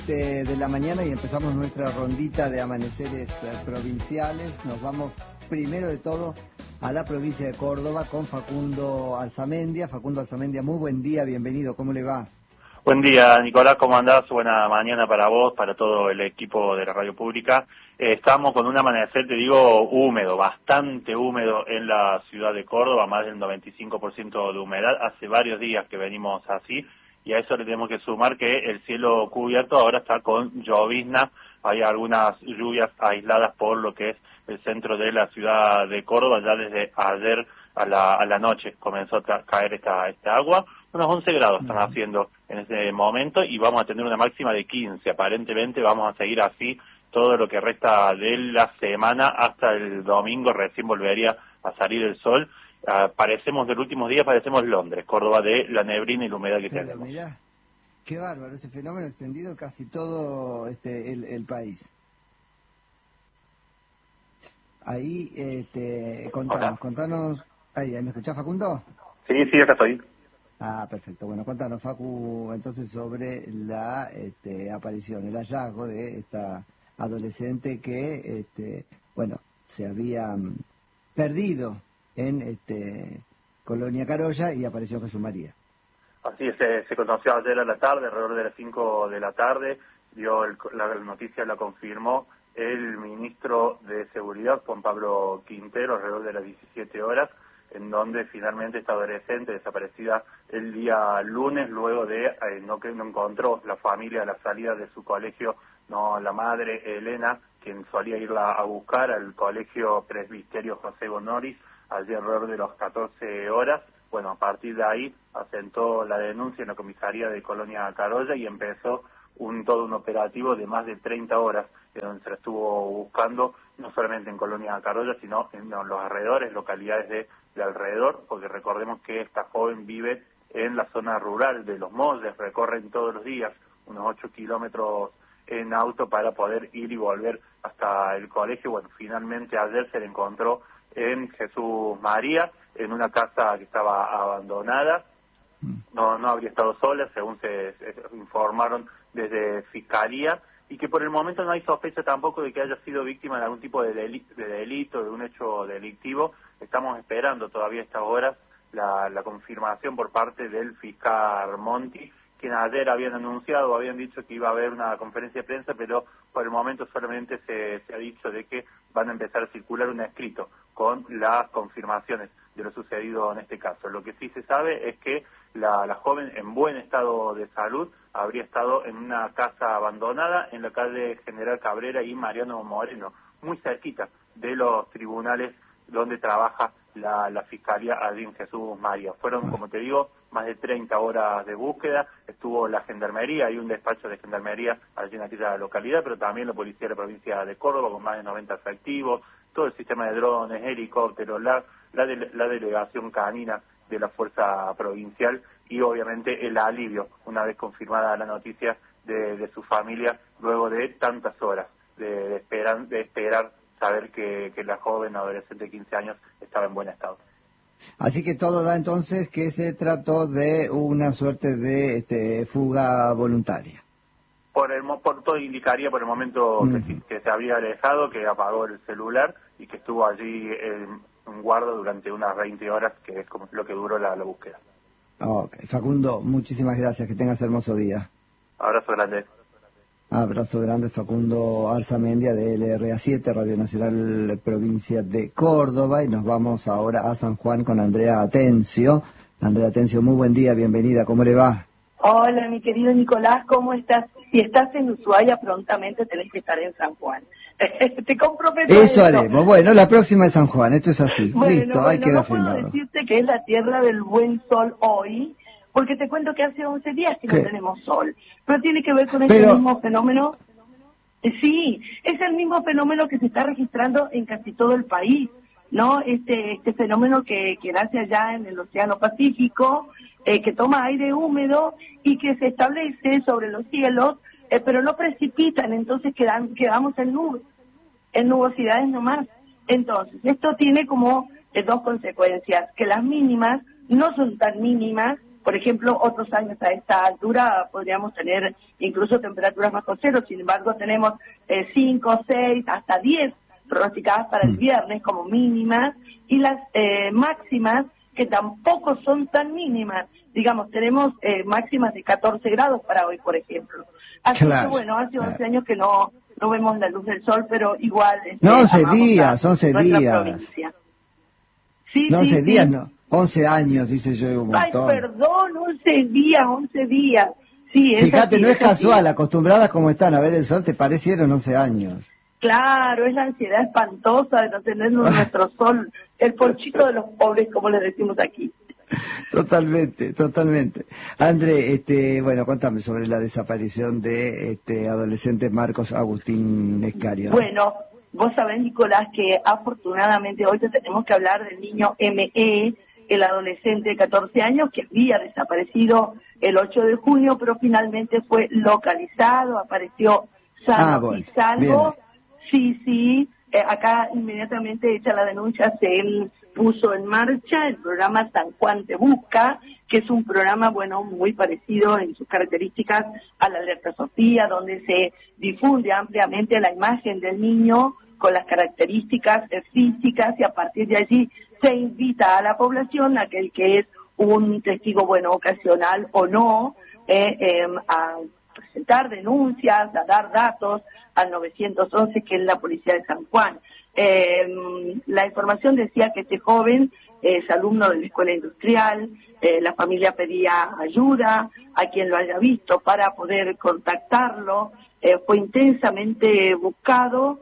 de la mañana y empezamos nuestra rondita de amaneceres provinciales. Nos vamos primero de todo a la provincia de Córdoba con Facundo Alzamendia. Facundo Alzamendia, muy buen día, bienvenido, ¿cómo le va? Buen día, Nicolás, ¿cómo andás? Buena mañana para vos, para todo el equipo de la radio pública. Estamos con un amanecer, te digo, húmedo, bastante húmedo en la ciudad de Córdoba, más del 95% de humedad. Hace varios días que venimos así, y a eso le tenemos que sumar que el cielo cubierto ahora está con llovizna. Hay algunas lluvias aisladas por lo que es el centro de la ciudad de Córdoba. Ya desde ayer a la noche comenzó a caer esta agua. Unos 11 grados están haciendo en este momento y vamos a tener una máxima de 15. Aparentemente vamos a seguir así todo lo que resta de la semana hasta el domingo. Recién volvería a salir el sol. Parecemos, del último día parecemos Londres, Córdoba, de la neblina y la humedad que tenemos. Mirá, qué bárbaro, ese fenómeno extendido casi todo el país. Ahí, contanos. Ahí, ¿me escuchás, Facundo? Sí, acá estoy. Ah, perfecto. Bueno, contanos, Facu, entonces sobre la aparición, el hallazgo de esta adolescente que, se había perdido en Colonia Carolla y apareció Jesús María. Así es, se conoció ayer a la tarde, alrededor de las 5 de la tarde, la noticia la confirmó el ministro de Seguridad, Juan Pablo Quintero, alrededor de las 17 horas, en donde finalmente esta adolescente desaparecida el día lunes, luego de no encontró la familia a la salida de su colegio, no la madre Elena, quien solía irla a buscar al colegio Presbiterio José Bonoris, allí alrededor de las 14 horas. Bueno, a partir de ahí asentó la denuncia en la comisaría de Colonia Carolla y empezó todo un operativo de más de 30 horas, en donde se la estuvo buscando, no solamente en Colonia Carolla, sino en los alrededores, localidades de alrededor, porque recordemos que esta joven vive en la zona rural de Los Molles, recorren todos los días unos 8 kilómetros en auto para poder ir y volver hasta el colegio. Bueno, finalmente ayer se le encontró en Jesús María, en una casa que estaba abandonada. No habría estado sola, según se informaron desde Fiscalía, y que por el momento no hay sospecha tampoco de que haya sido víctima de algún tipo de delito, de un hecho delictivo. Estamos esperando todavía a estas horas la confirmación por parte del fiscal Monti, quien ayer habían dicho que iba a haber una conferencia de prensa, pero por el momento solamente se ha dicho de que van a empezar a circular un escrito con las confirmaciones de lo sucedido en este caso. Lo que sí se sabe es que la joven, en buen estado de salud, habría estado en una casa abandonada en la calle General Cabrera y Mariano Moreno, muy cerquita de los tribunales donde trabaja la Fiscalía allí en Jesús María. Fueron, como te digo, más de 30 horas de búsqueda. Estuvo la Gendarmería, hay un despacho de Gendarmería allí en aquella localidad, pero también la Policía de la Provincia de Córdoba con más de 90 efectivos, todo el sistema de drones, helicópteros, la delegación canina de la Fuerza Provincial y obviamente el alivio, una vez confirmada la noticia de su familia, luego de tantas horas de esperar saber que la joven adolescente de 15 años estaba en buen estado. Así que todo da entonces que se trató de una suerte de fuga voluntaria. Por todo indicaría por el momento que se había alejado, que apagó el celular y que estuvo allí en guarda durante unas 20 horas, que es como lo que duró la búsqueda. Ok, Facundo, muchísimas gracias, que tengas hermoso día. Abrazo grande. Abrazo grande, Facundo Alzamendia de LRA7, Radio Nacional Provincia de Córdoba, y nos vamos ahora a San Juan con Andrea Atencio. Andrea Atencio, muy buen día, bienvenida, ¿cómo le va? Hola, mi querido Nicolás, ¿cómo estás? Si estás en Ushuaia, prontamente tenés que estar en San Juan. Te comprometo. Eso haremos. Bueno, la próxima es San Juan, esto es así. Listo, ahí queda no firmado. puedo decirte que es la tierra del buen sol hoy, porque te cuento que hace 11 días que no tenemos sol. Pero tiene que ver con ese mismo fenómeno. Sí, es el mismo fenómeno que se está registrando en casi todo el país, ¿no? Este fenómeno que nace allá en el Océano Pacífico, que toma aire húmedo y que se establece sobre los cielos, pero no precipitan, entonces quedamos en nubosidades nomás. Entonces, esto tiene como dos consecuencias, que las mínimas no son tan mínimas Por ejemplo, otros años a esta altura podríamos tener incluso temperaturas bajo cero, sin embargo tenemos 5, 6, hasta 10 pronosticadas para el viernes como mínimas, y las máximas que tampoco son tan mínimas. Digamos, tenemos máximas de 14 grados para hoy, por ejemplo. Así que bueno, hace 11 años que no vemos la luz del sol, pero igual... No, 11 días, 11 días. Provincia. Sí, no, 11 días sí. No, 11 años, dice yo, un montón. Ay, perdón, 11 días. Sí, fíjate, así, no es casual, así. Acostumbradas como están a ver el sol, te parecieron 11 años. Claro, es la ansiedad espantosa de no tener nuestro sol, el ponchito de los pobres, como les decimos aquí. Totalmente. André, bueno, contame sobre la desaparición de adolescente Marcos Agustín Escario. Bueno, vos sabés, Nicolás, que afortunadamente hoy te tenemos que hablar del niño M.E., el adolescente de 14 años que había desaparecido el 8 de junio, pero finalmente fue localizado, apareció sano y salvo. Bien. Sí, acá inmediatamente hecha la denuncia, se puso en marcha el programa San Juan Te Busca, que es un programa, bueno, muy parecido en sus características a la Alerta Sofía, donde se difunde ampliamente la imagen del niño con las características físicas, y a partir de allí se invita a la población, aquel que es un testigo, bueno, ocasional o no, a presentar denuncias, a dar datos al 911, que es la policía de San Juan. La información decía que este joven es alumno de la escuela industrial, la familia pedía ayuda a quien lo haya visto para poder contactarlo, fue intensamente buscado,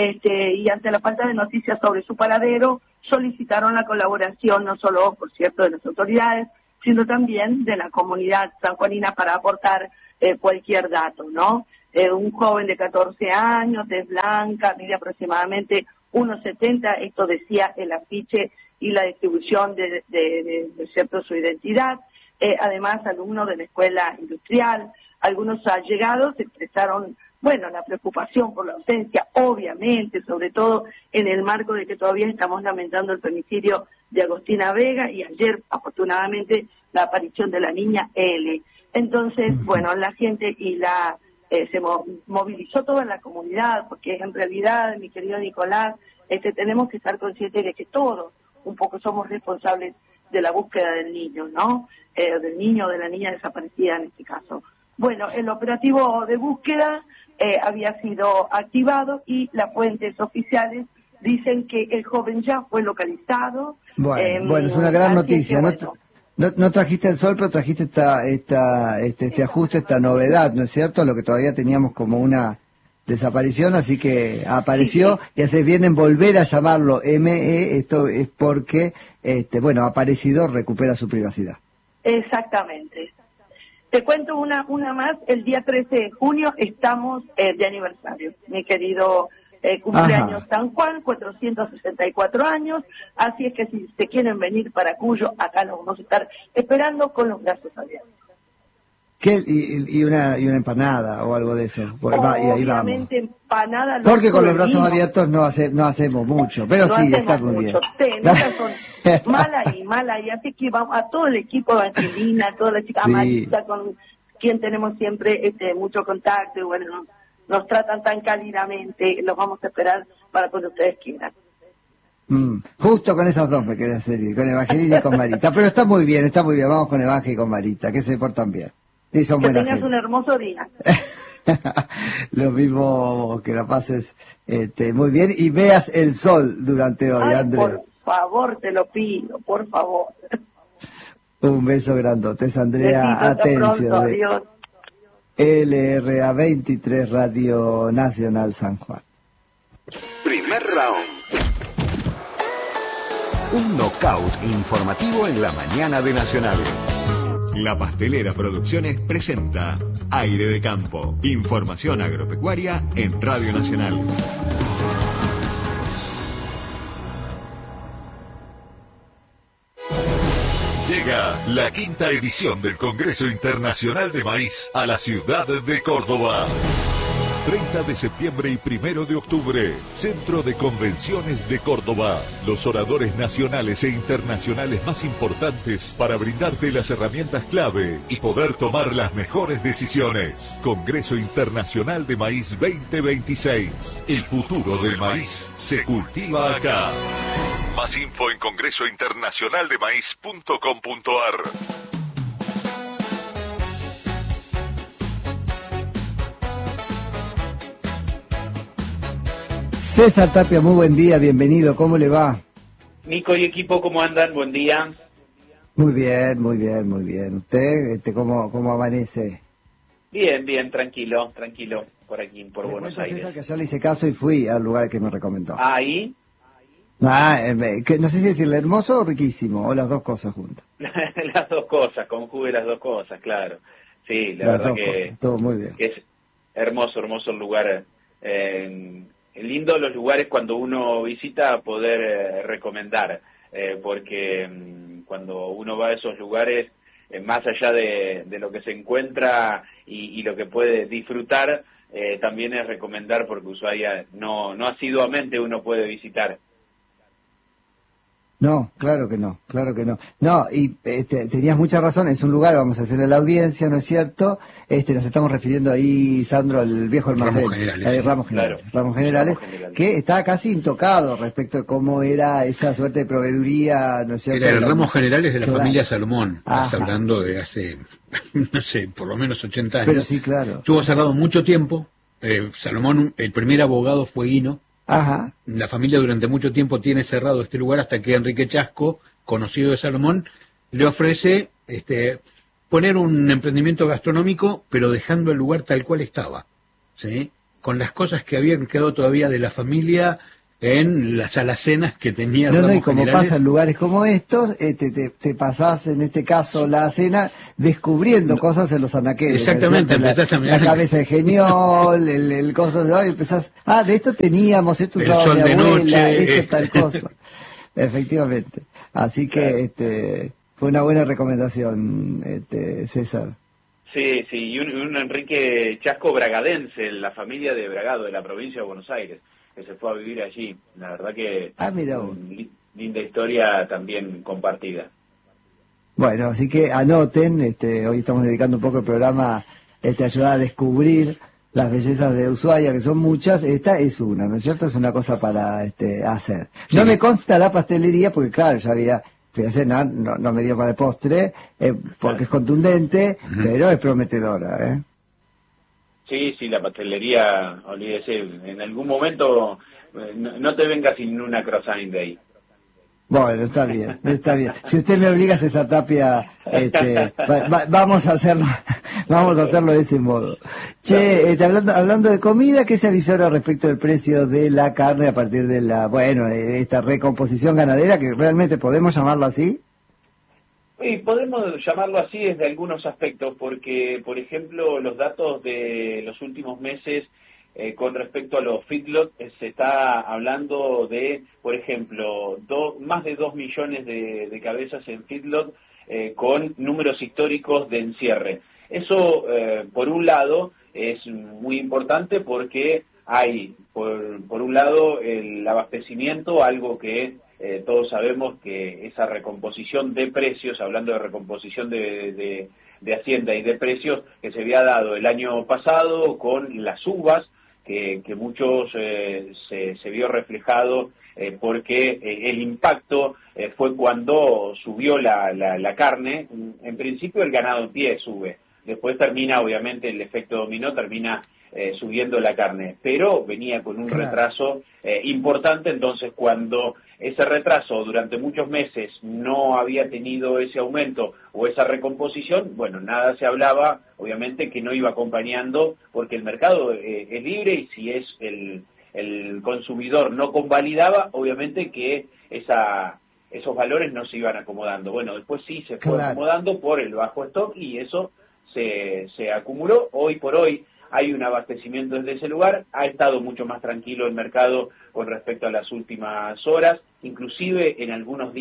y ante la falta de noticias sobre su paradero, solicitaron la colaboración no solo, por cierto, de las autoridades, sino también de la comunidad sanjuanina para aportar cualquier dato, ¿no? Un joven de 14 años, tez blanca, mide aproximadamente 1,70, esto decía el afiche y la distribución de cierto su identidad, además alumno de la escuela industrial. Algunos allegados expresaron, bueno, la preocupación por la ausencia, obviamente, sobre todo en el marco de que todavía estamos lamentando el femicidio de Agostina Vega y ayer, afortunadamente, la aparición de la niña L. Entonces, bueno, la gente y se movilizó toda la comunidad, porque en realidad, mi querido Nicolás, tenemos que estar conscientes de que todos un poco somos responsables de la búsqueda del niño, ¿no? Del niño o de la niña desaparecida en este caso. Bueno, el operativo de búsqueda había sido activado y las fuentes oficiales dicen que el joven ya fue localizado. Bueno, es una gran noticia. No trajiste el sol, pero trajiste este ajuste, esta novedad, ¿no es cierto? Lo que todavía teníamos como una desaparición, así que apareció, sí. Y haces bien en volver a llamarlo ME, esto es porque, bueno, aparecido recupera su privacidad. Exactamente. Te cuento una más, el día 13 de junio estamos de aniversario, mi querido cumpleaños San Juan, 464 años, así es que si se quieren venir para Cuyo, acá los vamos a estar esperando con los brazos abiertos. ¿Qué? ¿Y una empanada o algo de eso? Obviamente empanada. Porque con los brazos abiertos no hacemos mucho, pero no sí, está muy bien. Mala y así que vamos a todo el equipo de Angelina, a toda la chica Marisa, con quien tenemos siempre mucho contacto, y bueno, nos tratan tan cálidamente, los vamos a esperar para cuando ustedes quieran. Justo con esas dos me quería hacer, con Evangelina y con Marita, pero está muy bien, vamos con Evangelina y con Marita, que se portan bien. Y son que tengas gente. Un hermoso día. Lo mismo, que la pases muy bien y veas el sol durante hoy, André. Por favor, te lo pido, por favor. Un beso grandote, es Andrea Atencio de LRA 23 Radio Nacional San Juan. Primer round. Un knockout informativo en la mañana de Nacional. La Pastelera Producciones presenta Aire de Campo. Información agropecuaria en Radio Nacional. Llega la 5ª edición del Congreso Internacional de Maíz a la ciudad de Córdoba. 30 de septiembre y 1 de octubre, Centro de Convenciones de Córdoba. Los oradores nacionales e internacionales más importantes para brindarte las herramientas clave y poder tomar las mejores decisiones. Congreso Internacional de Maíz 2026. El futuro del maíz se cultiva acá. Más info en congresointernacionaldemaíz.com.ar. César Tapia, muy buen día, bienvenido, ¿cómo le va? Nico y equipo, ¿cómo andan? Buen día. Muy bien, muy bien, muy bien. ¿Usted cómo amanece? Bien, tranquilo, por aquí, por Buenos Aires. Aires. Que ayer le hice caso y fui al lugar que me recomendó. ¿Ahí? No sé si decirle hermoso o riquísimo, o las dos cosas juntas. Las dos cosas, conjugue las dos cosas, claro. Sí, la verdad que cosas, todo muy bien. Que es hermoso el lugar. Lindo los lugares cuando uno visita poder recomendar, porque cuando uno va a esos lugares, más allá de lo que se encuentra y lo que puede disfrutar, también es recomendar, porque Ushuaia no asiduamente uno puede visitar. No, claro que no. No, y tenías mucha razón, es un lugar, vamos a hacerle a la audiencia, ¿no es cierto? Nos estamos refiriendo ahí, Sandro, al viejo almacén. Ramos Generales, que está casi intocado respecto de cómo era esa suerte de proveeduría, ¿no es cierto? Era el Ramos Generales de la familia Salomón, estás hablando de hace, no sé, por lo menos 80 años. Pero sí, claro. Estuvo cerrado mucho tiempo, Salomón, el primer abogado fue Guino. Ajá. La familia durante mucho tiempo tiene cerrado este lugar hasta que Enrique Chasco, conocido de Salomón, le ofrece poner un emprendimiento gastronómico, pero dejando el lugar tal cual estaba, ¿sí? Con las cosas que habían quedado todavía de la familia en las alacenas que tenía Ramos y como Generales. pasa en lugares como estos, te pasás, en este caso, la cena, descubriendo cosas en los anaqueles. Exactamente, empezás a mirar la cabeza de Geniol, el coso de hoy, empezás, de esto teníamos, esto usaba mi abuela, esto tal cosa. Efectivamente. Así que fue una buena recomendación, César. Sí, y un Enrique Chasco bragadense, la familia de Bragado, de la provincia de Buenos Aires, que se fue a vivir allí. La verdad que linda historia también compartida. Bueno, así que anoten, hoy estamos dedicando un poco el programa a ayudar a descubrir las bellezas de Ushuaia, que son muchas. Esta es una, ¿no es cierto? Es una cosa para hacer. Sí. No me consta la pastelería, porque claro, fui a cenar, no me dio para el postre, porque es contundente, pero es prometedora, Sí, la pastelería, olvídese, en algún momento no te vengas sin una croissant de ahí. Bueno, está bien. Si usted me obliga, César Tapia, vamos a hacerlo de ese modo. Che, hablando de comida, ¿qué se avisora respecto del precio de la carne a partir de esta recomposición ganadera, que realmente podemos llamarlo así? Sí, podemos llamarlo así desde algunos aspectos, porque, por ejemplo, los datos de los últimos meses con respecto a los feedlot, se está hablando de, por ejemplo, más de 2 millones de cabezas en feedlot con números históricos de encierre. Eso, por un lado, es muy importante porque hay, por un lado, el abastecimiento, algo que todos sabemos que esa recomposición de precios, hablando de recomposición de Hacienda y de precios, que se había dado el año pasado con las uvas, que muchos se vio reflejado porque el impacto fue cuando subió la carne. En principio el ganado en pie sube, después termina, obviamente, el efecto dominó, termina subiendo la carne, pero venía con un retraso importante. Entonces, cuando ese retraso durante muchos meses no había tenido ese aumento o esa recomposición, bueno, nada se hablaba, obviamente, que no iba acompañando, porque el mercado es libre, y si es el consumidor no convalidaba, obviamente que esos valores no se iban acomodando. Bueno, después sí se fue acomodando por el bajo stock, y eso se acumuló. Hoy por hoy hay un abastecimiento desde ese lugar, ha estado mucho más tranquilo el mercado con respecto a las últimas horas, inclusive en algunos días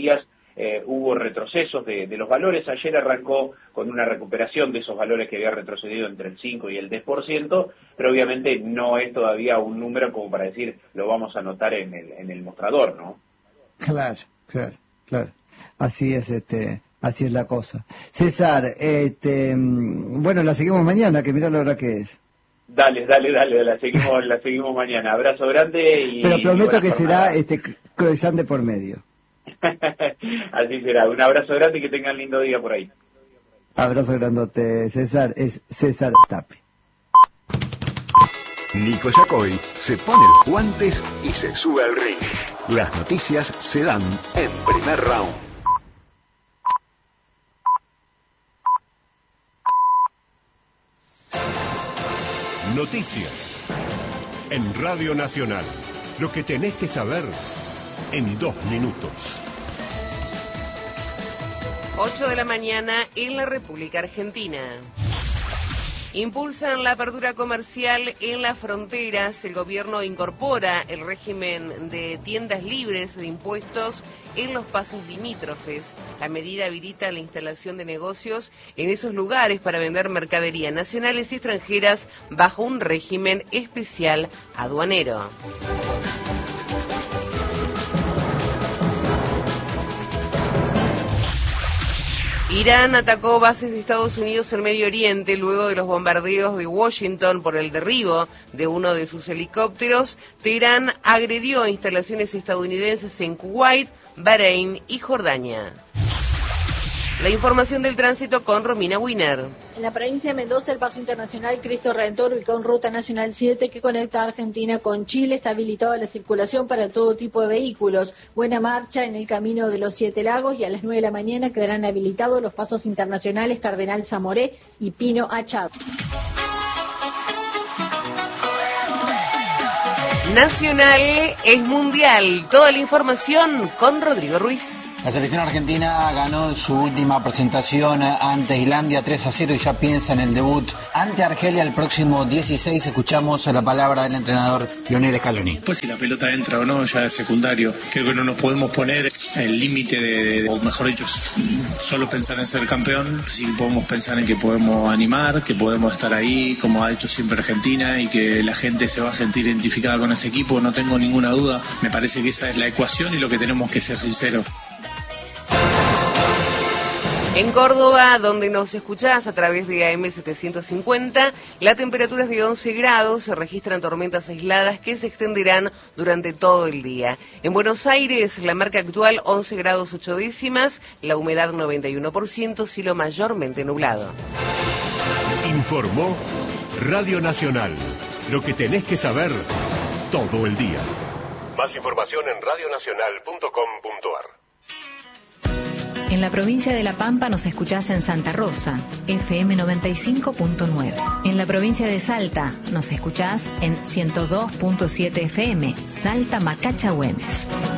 hubo retrocesos de los valores. Ayer arrancó con una recuperación de esos valores que había retrocedido entre el 5 y el 10%, pero obviamente no es todavía un número como para decir lo vamos a notar en el mostrador, ¿no? Claro. Así es, así es la cosa. César, bueno, la seguimos mañana, que mira la hora que es. Dale, la seguimos mañana. Abrazo grande y... Pero prometo que será croissant de por medio. Así será. Un abrazo grande y que tengan lindo día por ahí. Abrazo grandote, César. Es César Tapia. Nico Yacoy se pone los guantes y se sube al ring. Las noticias se dan en primer round. Noticias en Radio Nacional. Lo que tenés que saber en 2 minutos. 8 de la mañana en la República Argentina. Impulsan la apertura comercial en las fronteras. El gobierno incorpora el régimen de tiendas libres de impuestos en los pasos limítrofes. La medida habilita la instalación de negocios en esos lugares para vender mercadería nacionales y extranjeras bajo un régimen especial aduanero. Irán atacó bases de Estados Unidos en Medio Oriente luego de los bombardeos de Washington por el derribo de uno de sus helicópteros. Teherán agredió instalaciones estadounidenses en Kuwait, Bahrein y Jordania. La información del tránsito con Romina Winer. En la provincia de Mendoza, el paso internacional Cristo Redentor, ubicado en Ruta Nacional 7, que conecta a Argentina con Chile, está habilitado a la circulación para todo tipo de vehículos. Buena marcha en el camino de los 7 Lagos y a las 9 de la mañana quedarán habilitados los pasos internacionales Cardenal Zamoré y Pino Achado. Nacional es mundial. Toda la información con Rodrigo Ruiz. La selección argentina ganó su última presentación ante Islandia 3-0 y ya piensa en el debut ante Argelia el próximo 16. Escuchamos la palabra del entrenador Lionel Scaloni. Pues si la pelota entra o no ya es secundario. Creo que no nos podemos poner el límite o mejor dicho, solo pensar en ser campeón. Sí podemos pensar en que podemos animar, que podemos estar ahí como ha hecho siempre Argentina y que la gente se va a sentir identificada con este equipo. No tengo ninguna duda. Me parece que esa es la ecuación y lo que tenemos que ser sinceros. En Córdoba, donde nos escuchás a través de AM750, la temperatura es de 11 grados, se registran tormentas aisladas que se extenderán durante todo el día. En Buenos Aires, la marca actual 11 grados 8 décimas, la humedad 91%, cielo mayormente nublado. Informó Radio Nacional. Lo que tenés que saber todo el día. Más información en radionacional.com.ar. En la provincia de La Pampa nos escuchás en Santa Rosa, FM 95.9. En la provincia de Salta nos escuchás en 102.7 FM, Salta Macacha Güemes.